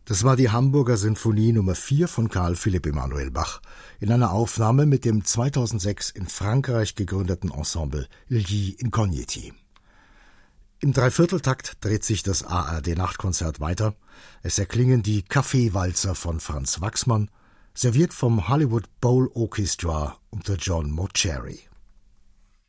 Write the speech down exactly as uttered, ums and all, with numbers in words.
Das war die Hamburger Sinfonie Nummer vier von Carl Philipp Emanuel Bach in einer Aufnahme mit dem zweitausendsechs in Frankreich gegründeten Ensemble Gli Incogniti. Im Dreivierteltakt dreht sich das A R D-Nachtkonzert weiter. Es erklingen die Kaffeewalzer von Franz Waxman, serviert vom Hollywood Bowl Orchestra unter John Mauceri.